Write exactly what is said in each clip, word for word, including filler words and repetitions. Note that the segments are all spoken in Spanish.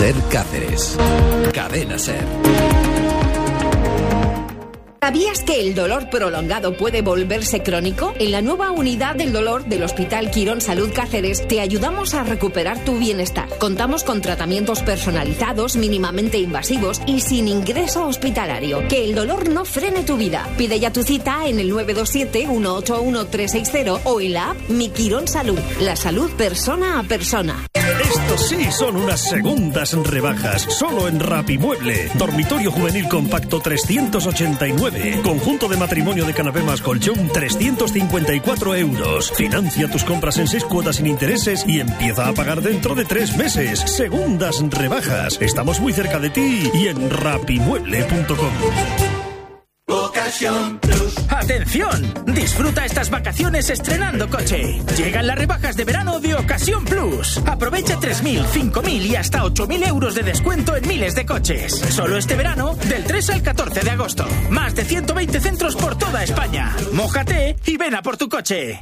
Ser Cáceres. Cadena Ser. ¿Sabías que el dolor prolongado puede volverse crónico? En la nueva unidad del dolor del Hospital Quirón Salud Cáceres te ayudamos a recuperar tu bienestar. Contamos con tratamientos personalizados, mínimamente invasivos y sin ingreso hospitalario. Que el dolor no frene tu vida. Pide ya tu cita en el nueve dos siete, uno ocho uno, tres seis cero o en la app Mi Quirón Salud. La salud persona a persona. Estos sí son unas segundas rebajas. Solo en Rapimueble. Dormitorio juvenil compacto trescientos ochenta y nueve. Conjunto de matrimonio de canapé más colchón trescientos cincuenta y cuatro euros. Financia tus compras en seis cuotas sin intereses y empieza a pagar dentro de tres meses. Segundas rebajas. Estamos muy cerca de ti y en rapimueble punto com. Ocasión Plus. ¡Atención! Disfruta estas vacaciones estrenando coche. Llegan las rebajas de verano de Ocasión Plus. Aprovecha tres mil, cinco mil y hasta ocho mil euros de descuento en miles de coches. Solo este verano, del tres al catorce de agosto. Más de ciento veinte centros por toda España. Mójate y ven a por tu coche.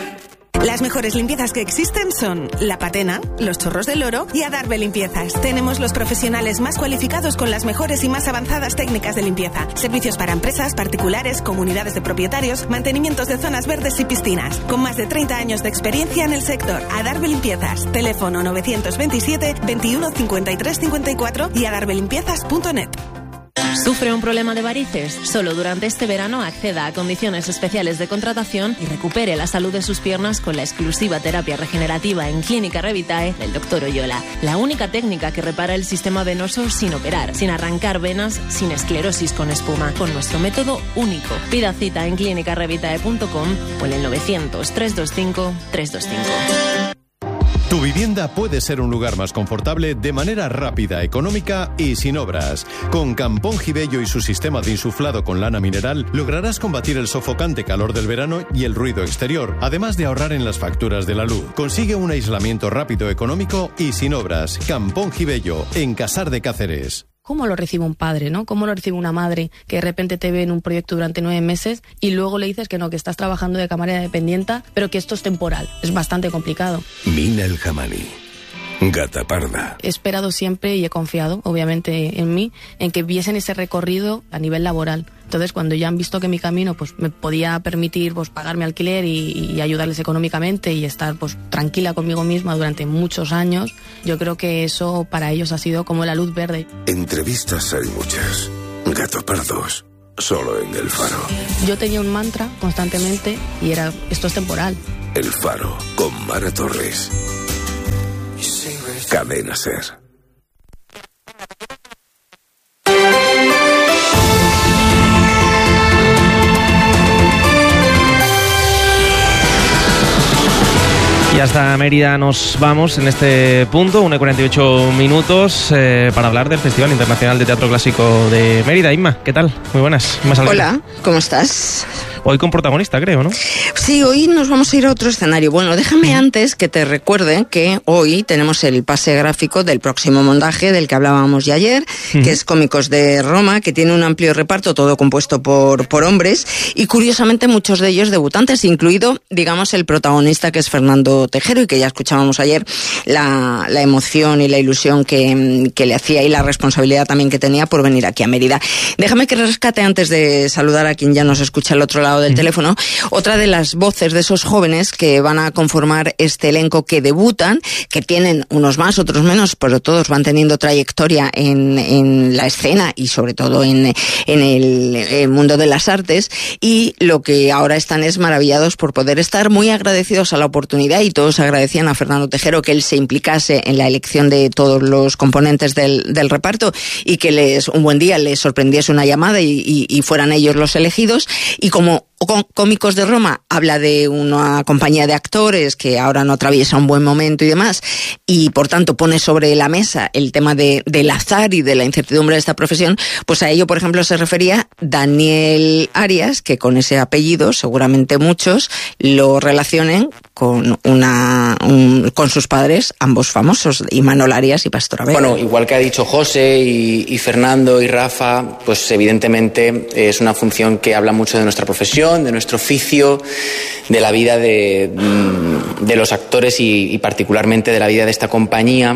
Las mejores limpiezas que existen son La Patena, Los Chorros del Oro y Adarve Limpiezas. Tenemos los profesionales más cualificados con las mejores y más avanzadas técnicas de limpieza. Servicios para empresas, particulares, comunidades de propietarios, mantenimientos de zonas verdes y piscinas. Con más de treinta años de experiencia en el sector. Adarve Limpiezas. Teléfono novecientos veintisiete, veintiuno, cincuenta y tres, cincuenta y cuatro y adarve limpiezas punto net. ¿Sufre un problema de varices? Solo durante este verano acceda a condiciones especiales de contratación y recupere la salud de sus piernas con la exclusiva terapia regenerativa en Clínica Revitae del doctor Oyola. La única técnica que repara el sistema venoso sin operar, sin arrancar venas, sin esclerosis con espuma, con nuestro método único. Pida cita en clínica revitae punto com o en el novecientos, trescientos veinticinco, trescientos veinticinco. Tu vivienda puede ser un lugar más confortable de manera rápida, económica y sin obras. Con Campón Gibello y su sistema de insuflado con lana mineral, lograrás combatir el sofocante calor del verano y el ruido exterior, además de ahorrar en las facturas de la luz. Consigue un aislamiento rápido, económico y sin obras. Campón Gibello, en Casar de Cáceres. ¿Cómo lo recibe un padre, no? ¿Cómo lo recibe una madre que de repente te ve en un proyecto durante nueve meses y luego le dices que no, que estás trabajando de camarera dependienta, pero que esto es temporal? Es bastante complicado. Mina El Jamani. Gata parda. He esperado siempre y he confiado, obviamente, en mí, en que viesen ese recorrido a nivel laboral. Entonces, cuando ya han visto que mi camino pues me podía permitir pues pagar mi alquiler y, y ayudarles económicamente y estar pues tranquila conmigo misma durante muchos años, yo creo que eso para ellos ha sido como la luz verde. Entrevistas hay muchas. Gato pardos. Solo en El Faro. Yo tenía un mantra constantemente y era, esto es temporal. El Faro, con Mara Torres. Cadena Ser. Y hasta Mérida nos vamos en este punto, una y cuarenta y ocho minutos, eh, para hablar del Festival Internacional de Teatro Clásico de Mérida. Inma, ¿qué tal? Muy buenas. Inma Salguero. Hola, ¿cómo estás? Hoy con protagonista, creo, ¿no? Sí, hoy nos vamos a ir a otro escenario. Bueno, déjame antes que te recuerde que hoy tenemos el pase gráfico del próximo montaje del que hablábamos ya ayer, uh-huh. que es Cómicos de Roma, que tiene un amplio reparto, todo compuesto por, por hombres, y curiosamente muchos de ellos debutantes, incluido, digamos, el protagonista, que es Fernando Tejero, y que ya escuchábamos ayer la, la emoción y la ilusión que, que le hacía y la responsabilidad también que tenía por venir aquí a Mérida. Déjame que rescate, antes de saludar a quien ya nos escucha al otro lado del mm. teléfono, otra de las voces de esos jóvenes que van a conformar este elenco, que debutan, que tienen unos más, otros menos, pero todos van teniendo trayectoria en, en la escena y sobre todo en, en el, el mundo de las artes, y lo que ahora están es maravillados por poder estar, muy agradecidos a la oportunidad, y todos agradecían a Fernando Tejero que él se implicase en la elección de todos los componentes del, del reparto, y que les un buen día les sorprendiese una llamada y, y, y fueran ellos los elegidos. Y como Cómicos de Roma habla de una compañía de actores que ahora no atraviesa un buen momento y demás, y por tanto pone sobre la mesa el tema de, del azar y de la incertidumbre de esta profesión, pues a ello, por ejemplo, se refería Daniel Arias, que con ese apellido seguramente muchos lo relacionen con una un, con sus padres, ambos famosos, Imanol Arias y Pastora Vega. Bueno, igual que ha dicho José y, y Fernando y Rafa, pues evidentemente es una función que habla mucho de nuestra profesión, de nuestro oficio, de la vida de, de los actores y, y particularmente de la vida de esta compañía,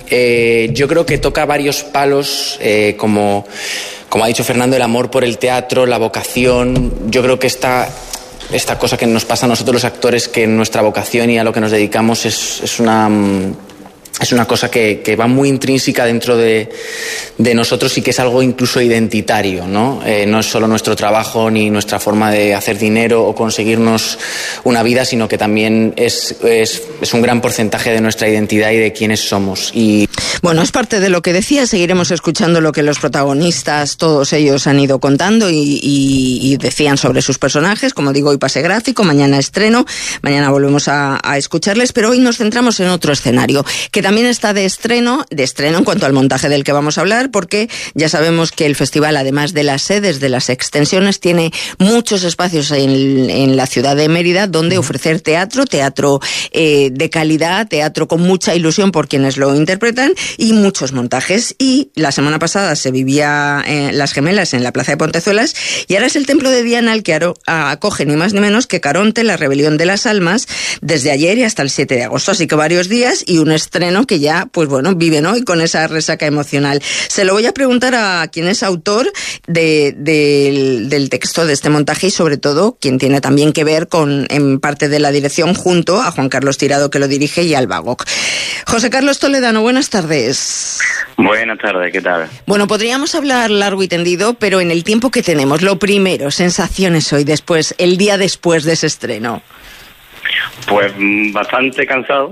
eh, yo creo que toca varios palos, eh, como, como ha dicho Fernando, el amor por el teatro, la vocación. Yo creo que esta, esta cosa que nos pasa a nosotros los actores, que nuestra vocación y a lo que nos dedicamos es, es una... Es una cosa que, que va muy intrínseca dentro de, de nosotros y que es algo incluso identitario, ¿no? Eh, no es solo nuestro trabajo ni nuestra forma de hacer dinero o conseguirnos una vida, sino que también es, es, es un gran porcentaje de nuestra identidad y de quiénes somos. Y bueno, es parte de lo que decía. Seguiremos escuchando lo que los protagonistas, todos ellos, han ido contando y, y, y decían sobre sus personajes. Como digo, hoy pase gráfico, mañana estreno, mañana volvemos a, a escucharles, pero hoy nos centramos en otro escenario, que también está de estreno, de estreno en cuanto al montaje del que vamos a hablar, porque ya sabemos que el festival, además de las sedes, de las extensiones, tiene muchos espacios en, en la ciudad de Mérida donde ofrecer teatro, teatro eh, de calidad, teatro con mucha ilusión por quienes lo interpretan y muchos montajes. Y la semana pasada se vivía eh, Las Gemelas en la Plaza de Pontezuelas y ahora es el Templo de Diana el que aro, acoge ni más ni menos que Caronte, la rebelión de las almas, desde ayer y hasta el siete de agosto. Así que varios días y un estreno que ya, pues bueno, viven hoy con esa resaca emocional. Se lo voy a preguntar a quien es autor de, de, del texto de este montaje y sobre todo quien tiene también que ver con, en parte de la dirección, junto a Juan Carlos Tirado, que lo dirige, y Alba Gok. José Carlos Toledano, buenas tardes. Buenas tardes, ¿qué tal? Bueno, podríamos hablar largo y tendido, pero en el tiempo que tenemos, lo primero, sensaciones hoy, después, el día después de ese estreno. Pues bastante cansado,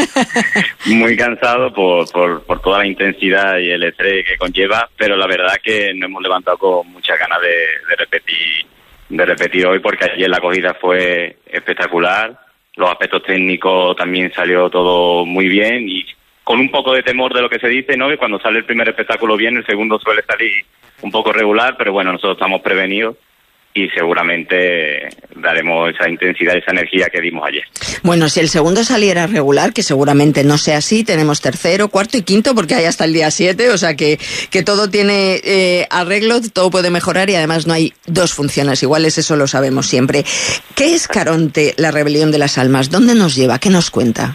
muy cansado por, por, por toda la intensidad y el estrés que conlleva, pero la verdad que nos hemos levantado con muchas ganas de, de repetir de repetir hoy, porque ayer la acogida fue espectacular, los aspectos técnicos también salió todo muy bien y con un poco de temor de lo que se dice, ¿no? Que cuando sale el primer espectáculo bien, el segundo suele salir un poco regular, pero bueno, nosotros estamos prevenidos y seguramente daremos esa intensidad, esa energía que dimos ayer. Bueno, si el segundo saliera regular, que seguramente no sea así, tenemos tercero, cuarto y quinto, porque hay hasta el día siete, o sea que, que todo tiene eh, arreglo, todo puede mejorar y además no hay dos funciones iguales, eso lo sabemos siempre. ¿Qué es Caronte, la rebelión de las almas? ¿Dónde nos lleva? ¿Qué nos cuenta?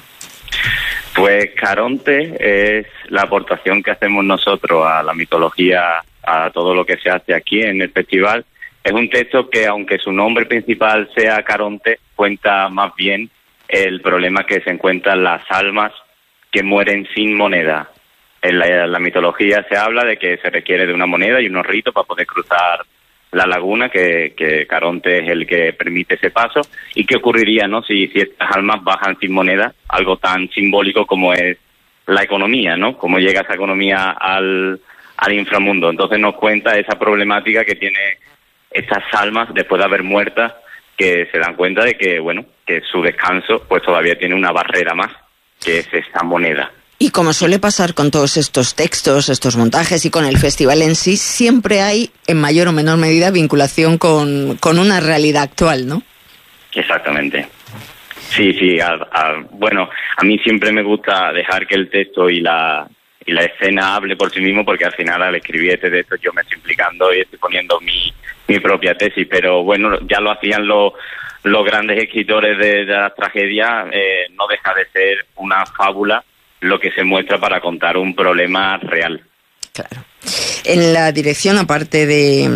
Pues Caronte es la aportación que hacemos nosotros a la mitología, a todo lo que se hace aquí en el festival. Es un texto que, aunque su nombre principal sea Caronte, cuenta más bien el problema que se encuentran las almas que mueren sin moneda. En la, en la mitología se habla de que se requiere de una moneda y unos ritos para poder cruzar la laguna, que, que Caronte es el que permite ese paso. ¿Y qué ocurriría, no, si, si estas almas bajan sin moneda? Algo tan simbólico como es la economía, ¿no? Cómo llega esa economía al, al inframundo. Entonces nos cuenta esa problemática que tiene estas almas después de haber muertas, que se dan cuenta de que, bueno, que su descanso pues todavía tiene una barrera más, que es esta moneda. Y como suele pasar con todos estos textos, estos montajes y con el festival en sí, siempre hay, en mayor o menor medida, vinculación con, con una realidad actual, ¿no? Exactamente. Sí, sí. A, a, bueno, a mí siempre me gusta dejar que el texto y la y la escena hable por sí mismo, porque al final al escribir este texto yo me estoy implicando y estoy poniendo mi, mi propia tesis, pero bueno, ya lo hacían los, los grandes escritores de, de la tragedia, eh, no deja de ser una fábula lo que se muestra para contar un problema real. Claro. En la dirección, aparte de,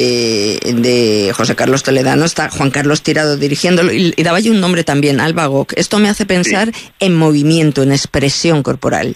de, de José Carlos Toledano, está Juan Carlos Tirado dirigiéndolo y, y daba yo un nombre también, Alba Gok. Esto me hace pensar sí. en movimiento, en expresión corporal.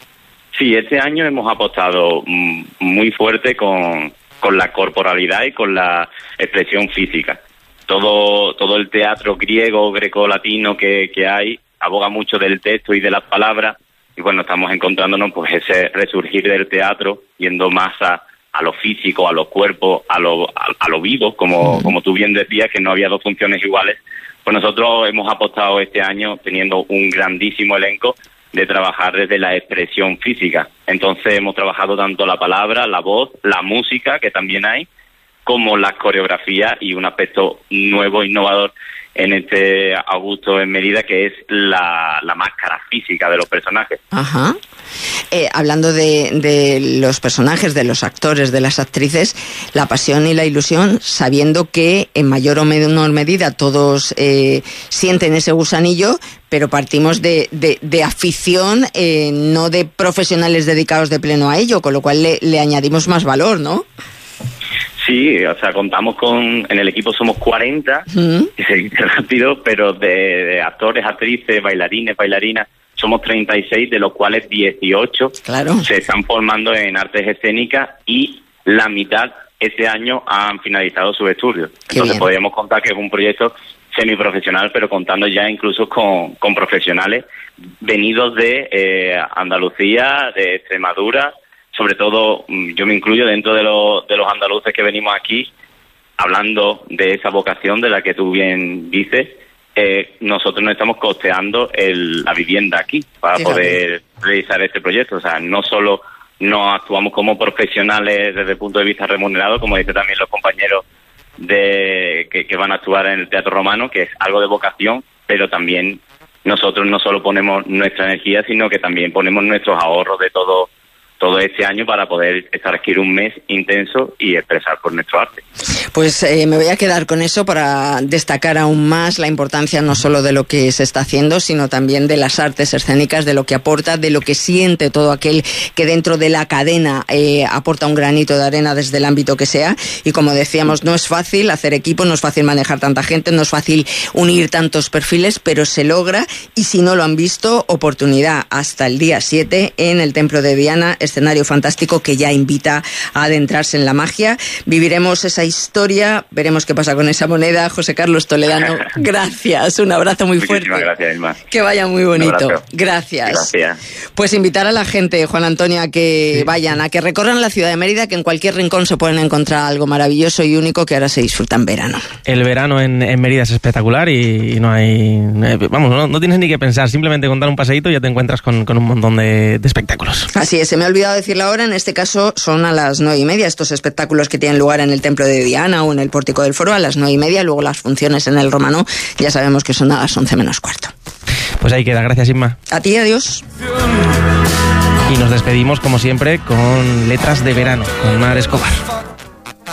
Sí, este año hemos apostado muy fuerte con, con la corporalidad y con la expresión física. Todo todo el teatro griego, greco-latino que, que hay aboga mucho del texto y de las palabras, y bueno, estamos encontrándonos pues ese resurgir del teatro, yendo más a, a lo físico, a los cuerpos, a lo, a, a lo vivo, como, como tú bien decías, que no había dos funciones iguales. Pues nosotros hemos apostado este año, teniendo un grandísimo elenco, de trabajar desde la expresión física. Entonces hemos trabajado tanto la palabra, la voz, la música, que también hay, como la coreografía y un aspecto nuevo, innovador en este Augusto en Mérida, que es la, la máscara física de los personajes. Ajá. Eh, hablando de, de los personajes, de los actores, de las actrices, la pasión y la ilusión, sabiendo que en mayor o menor medida todos eh, sienten ese gusanillo, pero partimos de, de, de afición, eh, no de profesionales dedicados de pleno a ello, con lo cual le, le añadimos más valor, ¿no? Sí, o sea, contamos con, en el equipo somos cuarenta, uh-huh. que se dice rápido, pero de, de actores, actrices, bailarines, bailarinas, somos treinta y seis, de los cuales dieciocho claro. se están formando en artes escénicas y la mitad ese año han finalizado sus estudios. Qué Entonces bien. Podríamos contar que es un proyecto semiprofesional, pero contando ya incluso con, con profesionales venidos de eh, Andalucía, de Extremadura. Sobre todo, yo me incluyo dentro de, lo, de los andaluces que venimos aquí, hablando de esa vocación de la que tú bien dices. Eh, nosotros nos estamos costeando el, la vivienda aquí para Fíjate. poder realizar este proyecto. O sea, no solo no actuamos como profesionales desde el punto de vista remunerado, como dicen también los compañeros de que, que van a actuar en el Teatro Romano, que es algo de vocación, pero también nosotros no solo ponemos nuestra energía, sino que también ponemos nuestros ahorros de todo todo este año para poder estar aquí un mes intenso y expresar por nuestro arte. Pues eh, me voy a quedar con eso para destacar aún más la importancia no solo de lo que se está haciendo, sino también de las artes escénicas, de lo que aporta, de lo que siente todo aquel que dentro de la cadena eh, aporta un granito de arena desde el ámbito que sea. Y como decíamos, no es fácil hacer equipo, no es fácil manejar tanta gente, no es fácil unir tantos perfiles, pero se logra. Y si no lo han visto, oportunidad hasta el día siete en el Templo de Diana, escenario fantástico que ya invita a adentrarse en la magia. Viviremos esa historia, veremos qué pasa con esa moneda. José Carlos Toledano, gracias, un abrazo muy fuerte. Muchísimas gracias, Irma. Que vaya muy bonito. Gracias. Gracias. Pues invitar a la gente, Juan Antonio, a que sí. vayan, a que recorran la ciudad de Mérida, que en cualquier rincón se pueden encontrar algo maravilloso y único que ahora se disfruta en verano. El verano en, en Mérida es espectacular y, y no hay... Vamos, no, no tienes ni que pensar, simplemente con dar un paseíto y ya te encuentras con, con un montón de, de espectáculos. Así es, se me ha olvidado decir la hora, en este caso son a las nueve y media estos espectáculos que tienen lugar en el Templo de Diana o en el Pórtico del Foro a las nueve y media, luego las funciones en el Romano ya sabemos que son a las once menos cuarto. Pues ahí queda, gracias Inma. A ti, adiós. Y nos despedimos como siempre con Letras de Verano, con Mar Escobar.